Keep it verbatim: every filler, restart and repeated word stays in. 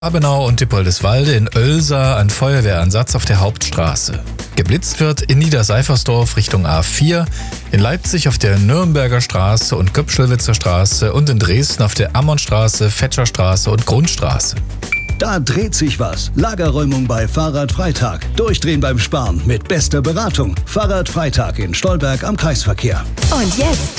Abenau und Dippoldiswalde in Oelsa ein Feuerwehreinsatz auf der Hauptstraße. Geblitzt wird in Niederseifersdorf Richtung A vier, in Leipzig auf der Nürnberger Straße und Köpschelwitzer Straße und in Dresden auf der Ammonstraße, Fetscherstraße und Grundstraße. Da dreht sich was. Lagerräumung bei Fahrradfreitag. Durchdrehen beim Sparen mit bester Beratung. Fahrradfreitag in Stolberg am Kreisverkehr. Und jetzt